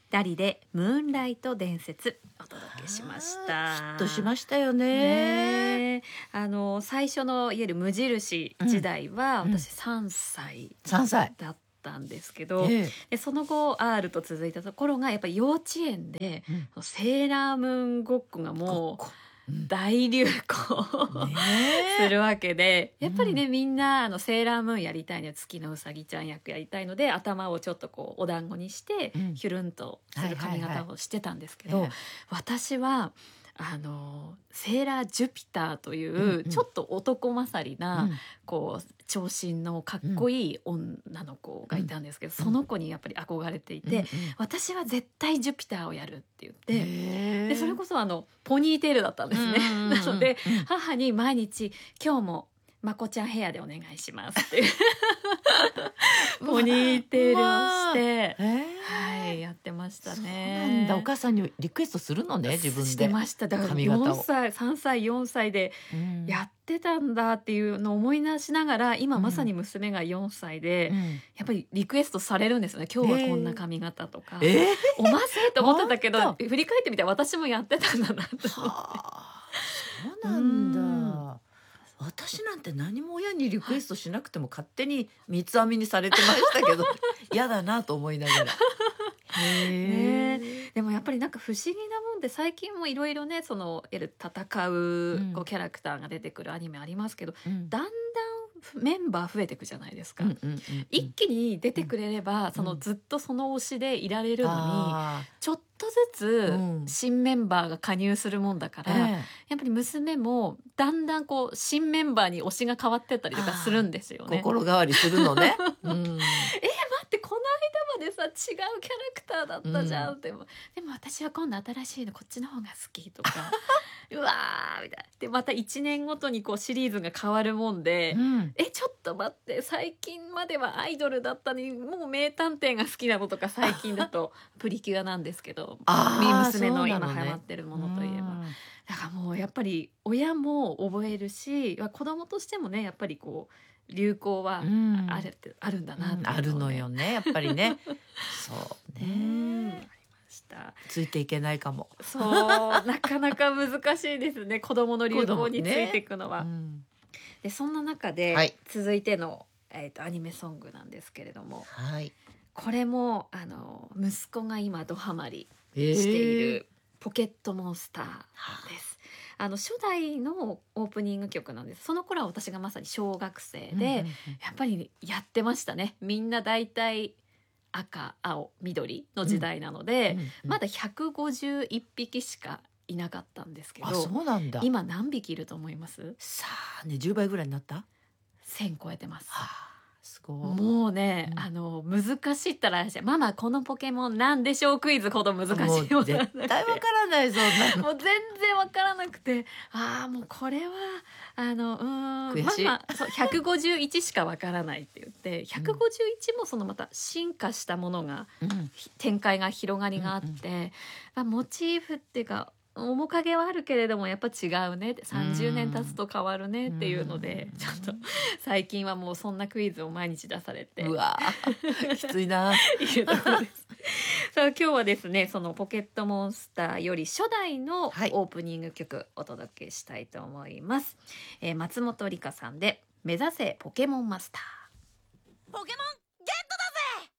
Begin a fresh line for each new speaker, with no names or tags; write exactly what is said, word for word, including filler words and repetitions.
ダリでムーンライト伝説お届けしました。
ヒットしましたよね。
ねあの最初のいわゆる無印時代は、
うん、
私さんさい
さんさい
だったんですけど、
ええ、
でその後 アール と続いたところがやっぱり幼稚園で、
うん、
セーラームーンごっこがもう
うん
大流行、
ね
するわけで、やっぱりね、
うん、
みんなあのセーラームーンやりたいの、月のうさぎちゃん役やりたいので頭をちょっとこうお団子にして、
うん、
ヒュルンとする髪型をしてたんですけど、
はいはいはい、
私はあのセーラージュピターという、
うんうん、
ちょっと男勝りな、
うん、
こう長身のかっこいい女の子がいたんですけど、
うん、
その子にやっぱり憧れていて、
うんうん、
私は絶対ジュピターをやるって言って、
へ
でそれこそあのポニーテールだったんですね、
うんうんうんうん、
なので母に毎日今日もまこちゃんヘアでお願いしますってポニーテールをして、
まあ、
はい、やってましたね。
そうなんだ。お母さんにリクエストするのね、自分で。
してました。だから
髪型を
よんさいさんさいよんさいでやってたんだっていうのを思い出しながら、今まさに娘がよんさいで、
うん、
やっぱりリクエストされるんですよね。今日はこんな髪型とか、
えー、
おませと思ってたけど
本当
振り返ってみたら私もやってたんだなと思って。
はあ、そうなんだ。私なんて何も親にリクエストしなくても勝手に三つ編みにされてましたけど嫌だなと思いながら。へ
ね、でもやっぱりなんか不思議なもんで、最近もいろいろね、そのいわゆる戦う、
うん、
こうキャラクターが出てくるアニメありますけど、
うん、
だんだんメンバー増えていくじゃないですか、
うんうんうんうん、
一気に出てくれれば、
うん、
そのずっとその推しでいられるのに、
あ
ちょっとずつ新メンバーが加入するもんだから、
ええ、
やっぱり娘もだんだんこう新メンバーに推しが変わってったりとかするんですよね。
心変わりするのね、うん、
えー、待ってこの間までさ違うキャラクターだったじゃんって、うん、でも私は今度新しいのこっちの方が好きとかうわーみたいな。でまたいちねんごとにこうシリーズが変わるもんで、うん、えちょっと待って、最近まではアイドルだったのにもう名探偵が好きなのとか、最近だとプリキュアなんですけど娘の今ハマってるものといえば、ね、だからもうやっぱり親も覚えるし、子供としてもねやっぱりこう流行はある、うん、あるんだなって、ね、
うん、あるのよねやっぱりねそうね、うん、ありました。ついていけないかも。
そうなかなか難しいですね子供の流行についていくのは、ね、うん、でそんな中で続いての、はい、えーと、アニメソングなんですけれども、はい、これもあの息子が今ドハマりしているポケットモンスターです、えー、あの初代のオープニング曲なんです。その頃は私がまさに小学生で、うんうんうん、やっぱりやってましたね。みんなだいたい赤青緑の時代なので、うんうんうん、まだひゃくごじゅういっぴきしかいなかったんですけど、
あ、そうなんだ。
今何匹いると思います？
さあね、じゅうばいぐらいになった？
せん超えてます、はあ、
すごい。
もうね、うん、あの難しいったらママこのポケモンなんでしょうクイズほど難しいもの
もう絶対わからないぞ
もう全然わからなくて、ああもうこれはあのうーん
悔しい、
ママそうひゃくごじゅういちしかわからないって言ってひゃくごじゅういちもそのまた進化したものが、うん、展開が広がりがあって、うんうん、まあ、モチーフっていうか面影はあるけれどもやっぱ違うね、さんじゅうねん経つと変わるねっていうので、ちょっと最近はもうそんなクイズを毎日出されて、
うわきついな
いうところですさあ今日はですね、そのポケットモンスターより初代のオープニング曲お届けしたいと思います、はい、えー、松本梨香さんで目指せポケモンマスター。
ポケモンゲットだぜ。